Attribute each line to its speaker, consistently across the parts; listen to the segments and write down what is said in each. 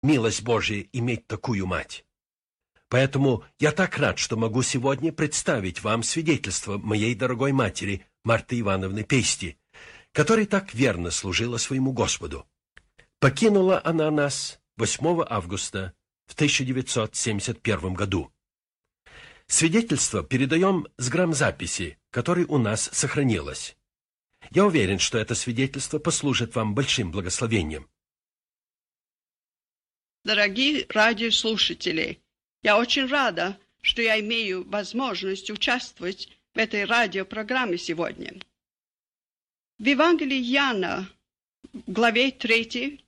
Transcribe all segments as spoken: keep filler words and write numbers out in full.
Speaker 1: милость Божия иметь такую мать. Поэтому я так рад, что могу сегодня представить вам свидетельство моей дорогой матери Марты Ивановны Пести, которая так верно служила своему Господу. Покинула она нас восьмого августа в тысяча девятьсот семьдесят первом году. Свидетельство передаем с грамзаписи, которой у нас сохранилось. Я уверен, что это свидетельство послужит вам большим благословением.
Speaker 2: Дорогие радиослушатели, я очень рада, что я имею возможность участвовать в этой радиопрограмме сегодня. В Евангелии Иоанна, в главе третьей,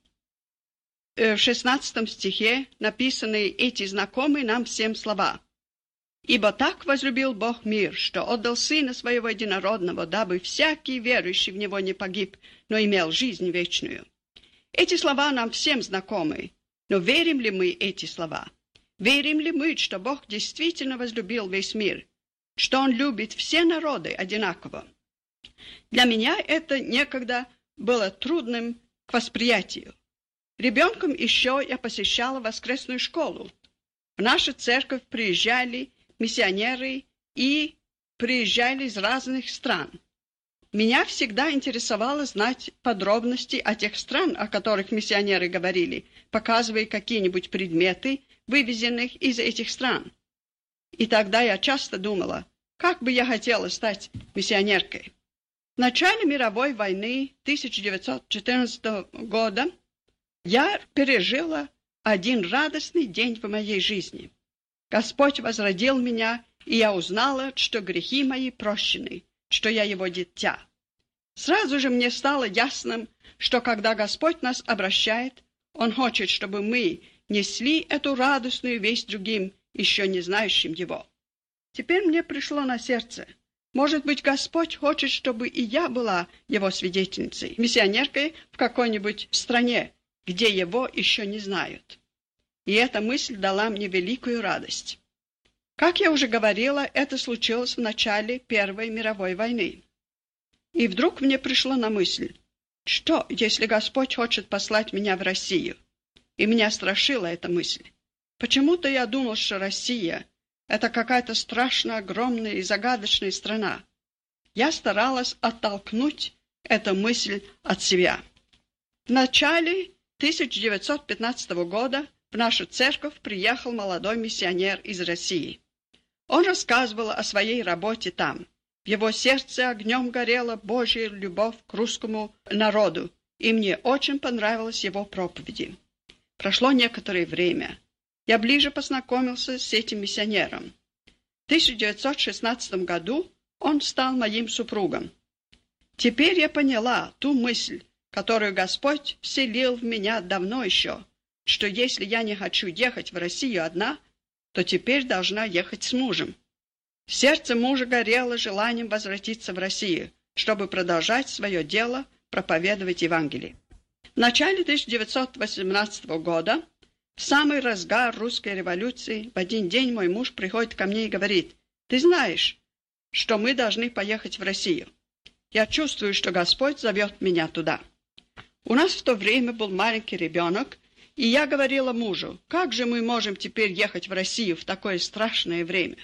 Speaker 2: в шестнадцатом стихе, написаны эти знакомые нам всем слова. «Ибо так возлюбил Бог мир, что отдал Сына Своего Единородного, дабы всякий верующий в Него не погиб, но имел жизнь вечную». Эти слова нам всем знакомы, но верим ли мы эти слова? Верим ли мы, что Бог действительно возлюбил весь мир, что Он любит все народы одинаково? Для меня это некогда было трудным к восприятию. Ребенком еще я посещала воскресную школу. В нашу церковь приезжали миссионеры и приезжали из разных стран. Меня всегда интересовало знать подробности о тех странах, о которых миссионеры говорили, показывая какие-нибудь предметы, вывезенных из этих стран. И тогда я часто думала, как бы я хотела стать миссионеркой. В начале мировой войны тысяча девятьсот четырнадцатого года я пережила один радостный день в моей жизни. Господь возродил меня, и я узнала, что грехи мои прощены, что я Его дитя. Сразу же мне стало ясным, что когда Господь нас обращает, Он хочет, чтобы мы несли эту радостную весть другим, еще не знающим Его. Теперь мне пришло на сердце, может быть, Господь хочет, чтобы и я была Его свидетельницей, миссионеркой в какой-нибудь стране, где Его еще не знают. И эта мысль дала мне великую радость. Как я уже говорила, это случилось в начале Первой мировой войны. И вдруг мне пришло на мысль, что, если Господь хочет послать меня в Россию? И меня страшила эта мысль. Почему-то я думал, что Россия – это какая-то страшно огромная и загадочная страна. Я старалась оттолкнуть эту мысль от себя. В начале тысяча девятьсот пятнадцатого года в нашу церковь приехал молодой миссионер из России. Он рассказывал о своей работе там. В его сердце огнем горела Божья любовь к русскому народу, и мне очень понравились его проповеди. Прошло некоторое время. Я ближе познакомился с этим миссионером. В тысяча девятьсот шестнадцатом году он стал моим супругом. Теперь я поняла ту мысль, которую Господь вселил в меня давно еще, что если я не хочу ехать в Россию одна, то теперь должна ехать с мужем. Сердце мужа горело желанием возвратиться в Россию, чтобы продолжать свое дело, проповедовать Евангелие. В начале тысяча девятьсот восемнадцатого года, в самый разгар русской революции, в один день мой муж приходит ко мне и говорит: «Ты знаешь, что мы должны поехать в Россию. Я чувствую, что Господь зовет меня туда». У нас в то время был маленький ребенок, и я говорила мужу: «Как же мы можем теперь ехать в Россию в такое страшное время?»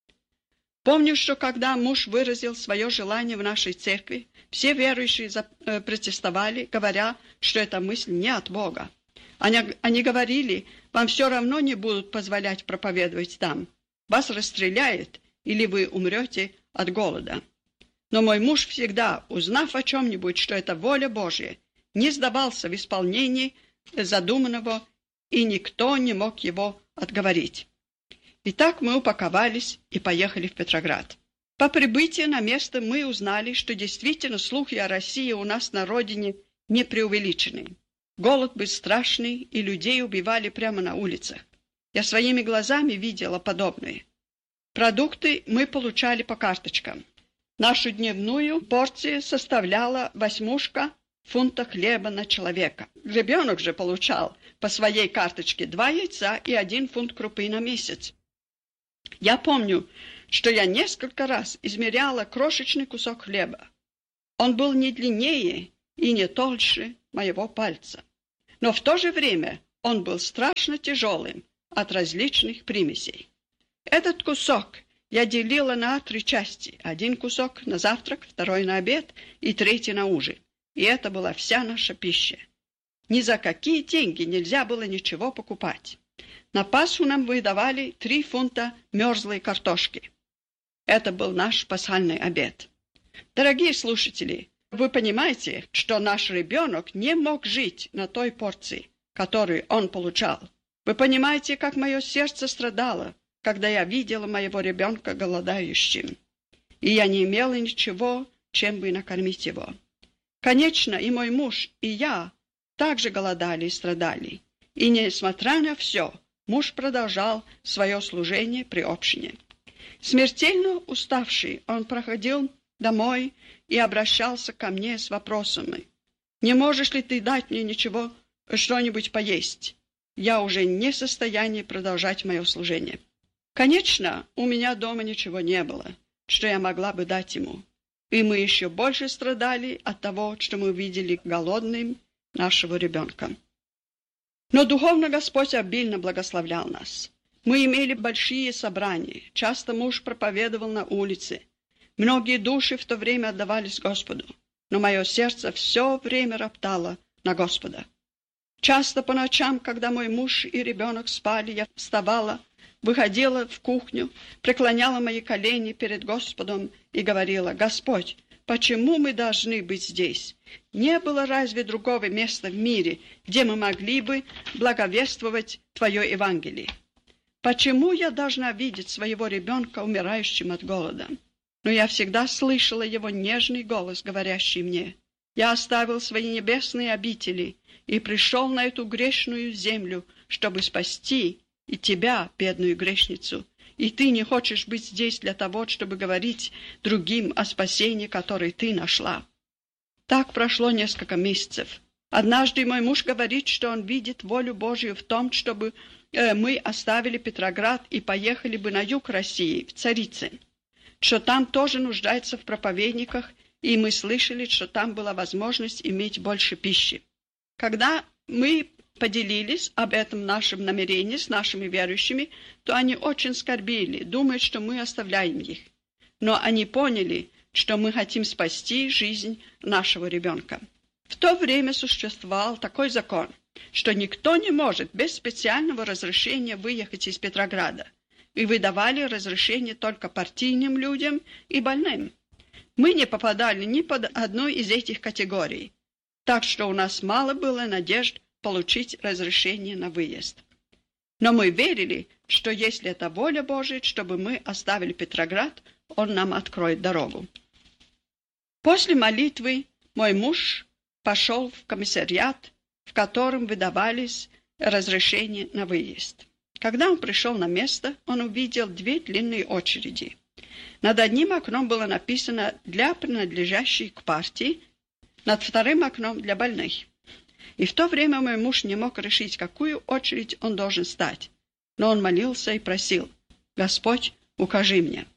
Speaker 2: Помню, что когда муж выразил свое желание в нашей церкви, все верующие протестовали, говоря, что эта мысль не от Бога. Они, они говорили: «Вам все равно не будут позволять проповедовать там. Вас расстреляют, или вы умрете от голода». Но мой муж всегда, узнав о чем-нибудь, что это воля Божья, не сдавался в исполнении задуманного, и никто не мог его отговорить. Итак, мы упаковались и поехали в Петроград. По прибытии на место мы узнали, что действительно слухи о России у нас на родине не преувеличены. Голод был страшный, и людей убивали прямо на улицах. Я своими глазами видела подобное. Продукты мы получали по карточкам. Нашу дневную порцию составляла восьмушка фунта хлеба на человека. Ребенок же получал по своей карточке два яйца и один фунт крупы на месяц. Я помню, что я несколько раз измеряла крошечный кусок хлеба. Он был не длиннее и не толще моего пальца. Но в то же время он был страшно тяжелым от различных примесей. Этот кусок я делила на три части. Один кусок на завтрак, второй на обед и третий на ужин. И это была вся наша пища. Ни за какие деньги нельзя было ничего покупать. На Пасху нам выдавали три фунта мерзлой картошки. Это был наш пасхальный обед. Дорогие слушатели, вы понимаете, что наш ребенок не мог жить на той порции, которую он получал. Вы понимаете, как мое сердце страдало, когда я видела моего ребенка голодающим, и я не имела ничего, чем бы накормить его. Конечно, и мой муж, и я также голодали и страдали. И, несмотря на все, муж продолжал свое служение при общине. Смертельно уставший, он проходил домой и обращался ко мне с вопросами: «Не можешь ли ты дать мне ничего, что-нибудь поесть?» Я уже не в состоянии продолжать мое служение. Конечно, у меня дома ничего не было, что я могла бы дать ему. И мы еще больше страдали от того, что мы видели голодным нашего ребенка. Но духовно Господь обильно благословлял нас. Мы имели большие собрания, часто муж проповедовал на улице. Многие души в то время отдавались Господу, но мое сердце все время роптало на Господа. Часто по ночам, когда мой муж и ребенок спали, я вставала, выходила в кухню, преклоняла мои колени перед Господом и говорила: «Господь, почему мы должны быть здесь? Не было разве другого места в мире, где мы могли бы благовествовать Твое Евангелие? Почему я должна видеть своего ребенка умирающим от голода?» Но я всегда слышала его нежный голос, говорящий мне: «Я оставил свои небесные обители и пришел на эту грешную землю, чтобы спасти и тебя, бедную грешницу, и ты не хочешь быть здесь для того, чтобы говорить другим о спасении, которое ты нашла». Так прошло несколько месяцев. Однажды мой муж говорит, что он видит волю Божью в том, чтобы э, мы оставили Петроград и поехали бы на юг России, в Царицын, что там тоже нуждается в проповедниках, и мы слышали, что там была возможность иметь больше пищи. Когда мы поделились об этом нашем намерении с нашими верующими, то они очень скорбели, думая, что мы оставляем их. Но они поняли, что мы хотим спасти жизнь нашего ребенка. В то время существовал такой закон, что никто не может без специального разрешения выехать из Петрограда, и выдавали разрешение только партийным людям и больным. Мы не попадали ни под одну из этих категорий, так что у нас мало было надежд получить разрешение на выезд. Но мы верили, что если это воля Божия, чтобы мы оставили Петроград, Он нам откроет дорогу. После молитвы мой муж пошел в комиссариат, в котором выдавались разрешения на выезд. Когда он пришел на место, он увидел две длинные очереди. Над одним окном было написано «Для принадлежащей к партии», над вторым окном «Для больных». И в то время мой муж не мог решить, какую очередь он должен стать. Но он молился и просил: «Господь, укажи мне».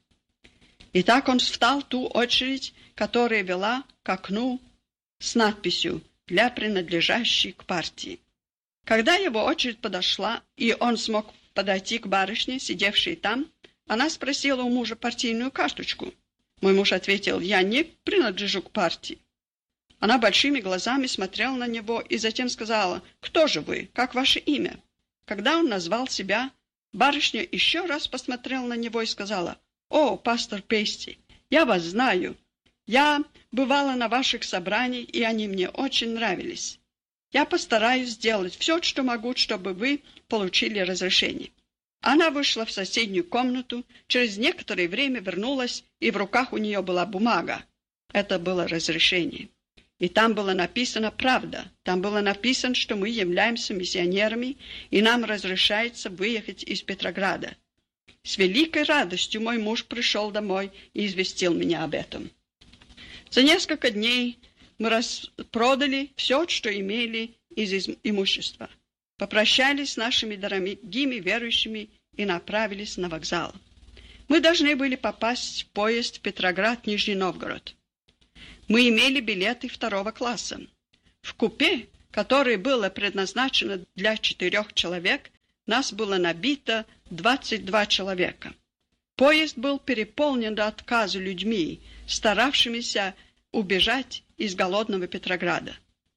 Speaker 2: И так он встал в ту очередь, которая вела к окну с надписью «Для принадлежащей к партии». Когда его очередь подошла, и он смог подойти к барышне, сидевшей там, она спросила у мужа партийную карточку. Мой муж ответил: «Я не принадлежу к партии». Она большими глазами смотрела на него и затем сказала: «Кто же вы? Как ваше имя?» Когда он назвал себя, барышня еще раз посмотрела на него и сказала: «О, пастор Пейсти, я вас знаю. Я бывала на ваших собраниях, и они мне очень нравились. Я постараюсь сделать все, что могу, чтобы вы получили разрешение». Она вышла в соседнюю комнату, через некоторое время вернулась, и в руках у нее была бумага. Это было разрешение. И там было написано правда. Там было написано, что мы являемся миссионерами, и нам разрешается выехать из Петрограда. С великой радостью мой муж пришел домой и известил меня об этом. За несколько дней мы распродали все, что имели из имущества, попрощались с нашими дорогими верующими и направились на вокзал. Мы должны были попасть в поезд в Петроград-Нижний Новгород. Мы имели билеты второго класса. В купе которое было предназначено для четырех человек, нас было набито двадцать два человека. Поезд был переполнен до отказа людьми, старавшимися убежать из голодного Петрограда.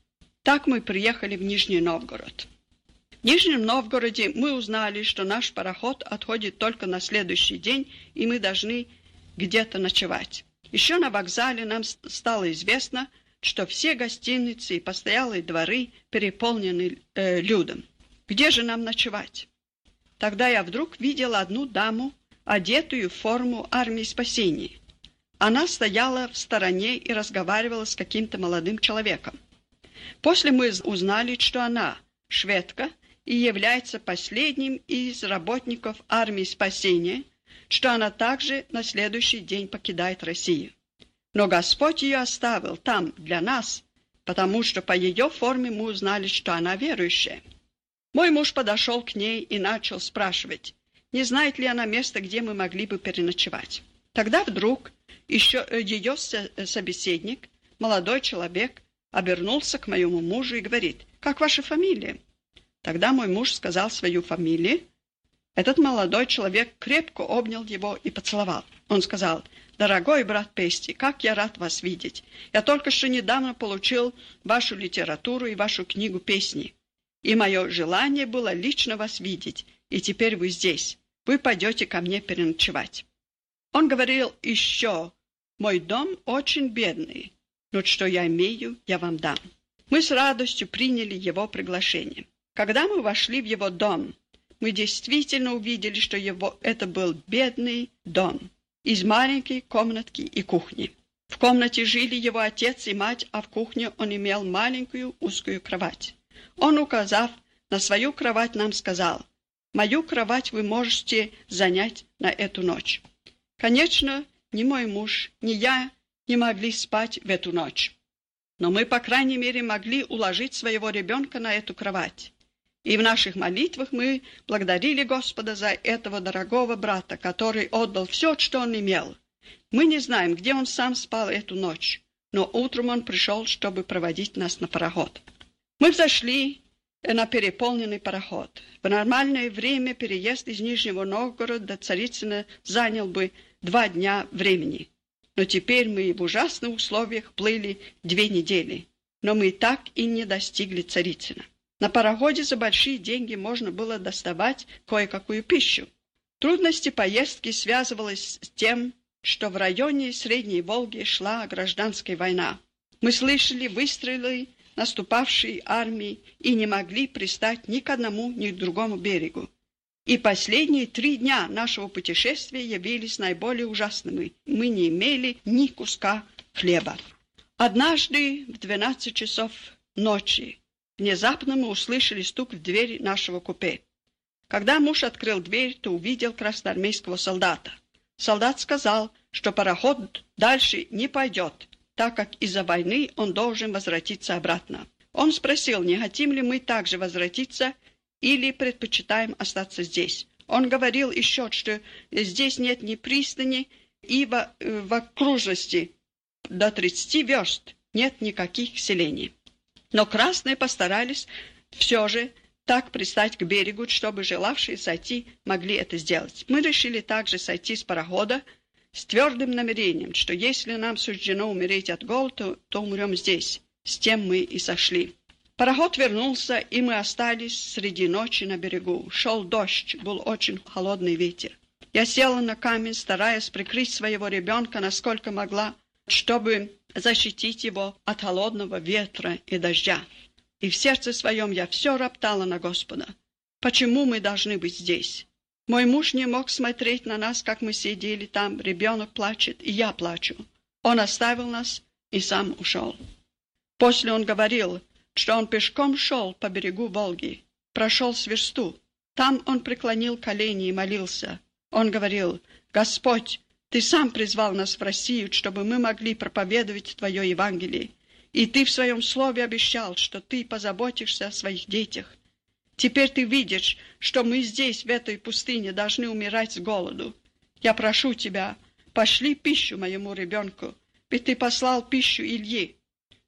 Speaker 2: Так мы приехали в Нижний Новгород. В Нижнем Новгороде мы узнали, что наш пароход отходит только на следующий день, и мы должны где-то ночевать. Еще на вокзале нам стало известно, что все гостиницы и постоялые дворы переполнены э, людом. Где же нам ночевать? Тогда я вдруг видела одну даму, одетую в форму армии спасения. Она стояла в стороне и разговаривала с каким-то молодым человеком. После мы узнали, что она шведка и является последним из работников армии спасения, что она также на следующий день покидает Россию. Но Господь ее оставил там для нас, потому что по ее форме мы узнали, что она верующая. Мой муж подошел к ней и начал спрашивать, не знает ли она места, где мы могли бы переночевать. Тогда вдруг еще ее собеседник, молодой человек, обернулся к моему мужу и говорит, «Как ваша фамилия?» Тогда мой муж сказал свою фамилию. Этот молодой человек крепко обнял его и поцеловал. Он сказал, «Дорогой брат Пести, как я рад вас видеть. Я только что недавно получил вашу литературу и вашу книгу песни. И мое желание было лично вас видеть, и теперь вы здесь. Вы пойдете ко мне переночевать». Он говорил еще, «Мой дом очень бедный, но что я имею, я вам дам». Мы с радостью приняли его приглашение. Когда мы вошли в его дом, мы действительно увидели, что его, это был бедный дом из маленькой комнатки и кухни. В комнате жили его отец и мать, а в кухне он имел маленькую узкую кровать. Он, указав на свою кровать, нам сказал, «Мою кровать вы можете занять на эту ночь». Конечно, ни мой муж, ни я не могли спать в эту ночь. Но мы, по крайней мере, могли уложить своего ребенка на эту кровать. И в наших молитвах мы благодарили Господа за этого дорогого брата, который отдал все, что он имел. Мы не знаем, где он сам спал эту ночь, но утром он пришел, чтобы проводить нас на пароход. Мы взошли на переполненный пароход. В нормальное время переезд из Нижнего Новгорода до Царицына занял бы два дня времени. Но теперь мы в ужасных условиях плыли две недели, но мы так и не достигли Царицына. На пароходе за большие деньги можно было доставать кое-какую пищу. Трудности поездки связывались с тем, что в районе Средней Волги шла гражданская война. Мы слышали выстрелы наступавшей армии и не могли пристать ни к одному, ни к другому берегу. И последние три дня нашего путешествия явились наиболее ужасными. Мы не имели ни куска хлеба. Однажды в двенадцать часов ночи внезапно мы услышали стук в дверь нашего купе. Когда муж открыл дверь, то увидел красноармейского солдата. Солдат сказал, что пароход дальше не пойдет, так как из-за войны он должен возвратиться обратно. Он спросил, не хотим ли мы также возвратиться или предпочитаем остаться здесь. Он говорил еще, что здесь нет ни пристани, и в, в окружности до тридцати верст нет никаких селений. Но красные постарались все же так пристать к берегу, чтобы желавшие сойти могли это сделать. Мы решили также сойти с парохода с твердым намерением, что если нам суждено умереть от голода, то умрем здесь. С тем мы и сошли. Пароход вернулся, и мы остались среди ночи на берегу. Шел дождь, был очень холодный ветер. Я села на камень, стараясь прикрыть своего ребенка, насколько могла, чтобы защитить его от холодного ветра и дождя. И в сердце своем я все роптала на Господа. Почему мы должны быть здесь? Мой муж не мог смотреть на нас, как мы сидели там. Ребенок плачет, и я плачу. Он оставил нас и сам ушел. После он говорил, что он пешком шел по берегу Волги, прошел с версту. Там он преклонил колени и молился. Он говорил, «Господь, Ты сам призвал нас в Россию, чтобы мы могли проповедовать Твое Евангелие. И Ты в Своем Слове обещал, что Ты позаботишься о своих детях. Теперь Ты видишь, что мы здесь, в этой пустыне, должны умирать с голоду. Я прошу Тебя, пошли пищу моему ребенку, ведь Ты послал пищу Илье.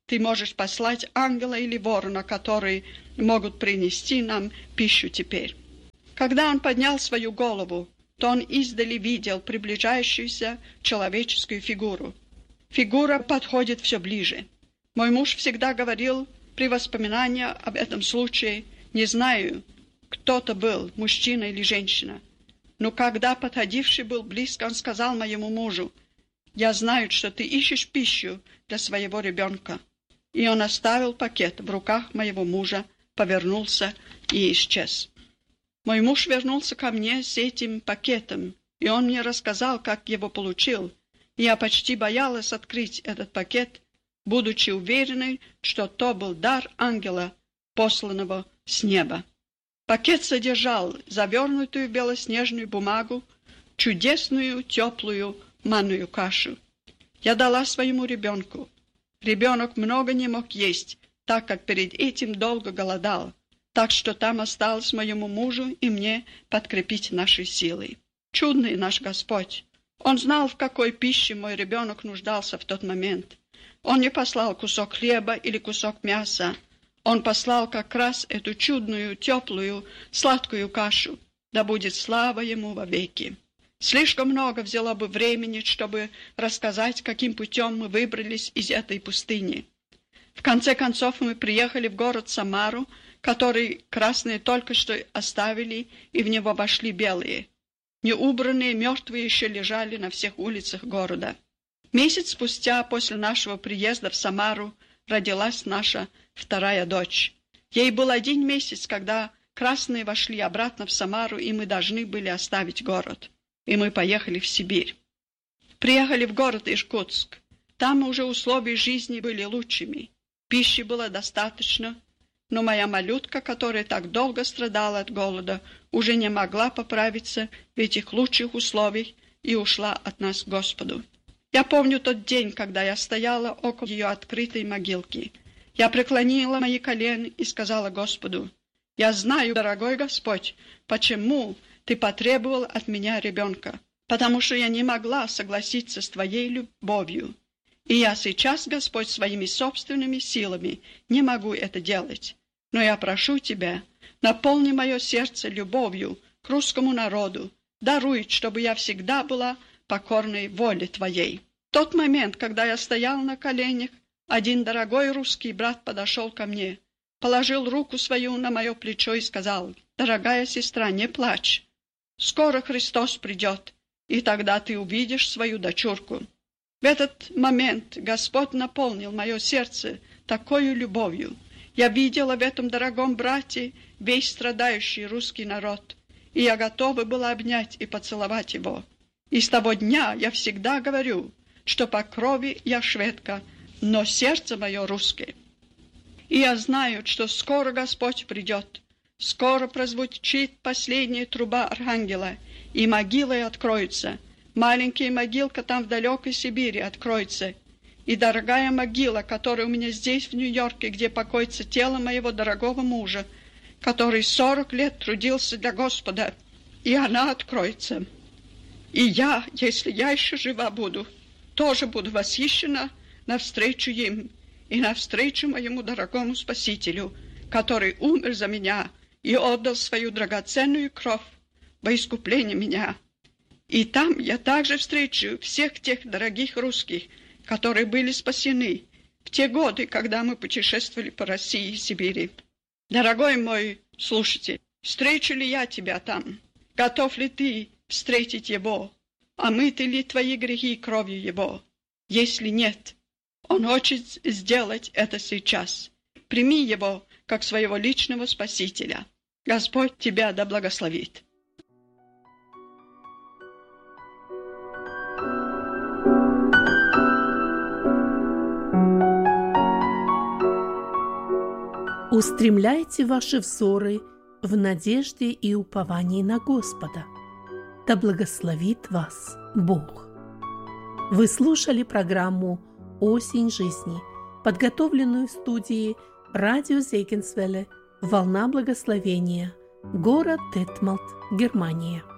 Speaker 2: ты можешь послать ангела или ворона, которые могут принести нам пищу теперь». Когда он поднял свою голову, то он издали видел приближающуюся человеческую фигуру. Фигура подходит все ближе. Мой муж всегда говорил при воспоминании об этом случае: «Не знаю, кто то был, мужчина или женщина». Но когда подходивший был близко, он сказал моему мужу: «Я знаю, что ты ищешь пищу для своего ребенка». И он оставил пакет в руках моего мужа, повернулся и исчез. Мой муж вернулся ко мне с этим пакетом, и он мне рассказал, как его получил. И я почти боялась открыть этот пакет, будучи уверенной, что то был дар ангела, посланного с неба. Пакет содержал завернутую в белоснежную бумагу чудесную теплую манную кашу. Я дала своему ребенку. Ребенок много не мог есть, так как перед этим долго голодал, так что там осталось моему мужу и мне подкрепить наши силы. Чудный наш Господь! Он знал, в какой пище мой ребенок нуждался в тот момент. Он не послал кусок хлеба или кусок мяса. Он послал как раз эту чудную, теплую, сладкую кашу. Да будет слава Ему вовеки. Слишком много взяло бы времени, чтобы рассказать, каким путем мы выбрались из этой пустыни. В конце концов мы приехали в город Самару, который красные только что оставили, и в него вошли белые. Неубранные мертвые еще лежали на всех улицах города. Месяц спустя после нашего приезда в Самару родилась наша вторая дочь. Ей был один месяц, когда красные вошли обратно в Самару, и мы должны были оставить город. И мы поехали в Сибирь. Приехали в город Иркутск. Там уже условия жизни были лучшими. Пищи было достаточно, но моя малютка, которая так долго страдала от голода, уже не могла поправиться в этих лучших условиях и ушла от нас к Господу. Я помню тот день, когда я стояла около ее открытой могилки. Я преклонила мои колени и сказала Господу: «Я знаю, дорогой Господь, почему Ты потребовал от меня ребенка, потому что я не могла согласиться с Твоей любовью. И я сейчас, Господь, своими собственными силами не могу это делать. Но я прошу Тебя, наполни мое сердце любовью к русскому народу, даруй, чтобы я всегда была покорной воле Твоей». В тот момент, когда я стоял на коленях, один дорогой русский брат подошел ко мне, положил руку свою на мое плечо и сказал: «Дорогая сестра, не плачь. Скоро Христос придет, и тогда ты увидишь свою дочурку». В этот момент Господь наполнил мое сердце такой любовью. Я видела в этом дорогом брате весь страдающий русский народ, и я готова была обнять и поцеловать его. И с того дня я всегда говорю, что по крови я шведка, но сердце мое русское. И я знаю, что скоро Господь придет, скоро прозвучит последняя труба архангела, и могилы откроются. Маленькая могилка там в далекой Сибири откроется. И дорогая могила, которая у меня здесь, в Нью-Йорке, где покоится тело моего дорогого мужа, который сорок лет трудился для Господа, и она откроется. И я, если я еще жива буду, тоже буду восхищена навстречу им и навстречу моему дорогому Спасителю, который умер за меня и отдал свою драгоценную кровь во искупление меня. И там я также встречу всех тех дорогих русских, которые были спасены в те годы, когда мы путешествовали по России и Сибири. Дорогой мой слушатель, встречу ли я тебя там? Готов ли ты встретить его? Омыты ли твои грехи кровью его? Если нет, он хочет сделать это сейчас. Прими его как своего личного Спасителя. Господь тебя да благословит.
Speaker 3: Устремляйте ваши взоры в надежде и уповании на Господа. Да благословит вас Бог. Вы слушали программу «Осень жизни», подготовленную в студии радио Зегенсвелле «Волна благословения», город Детмалт, Германия.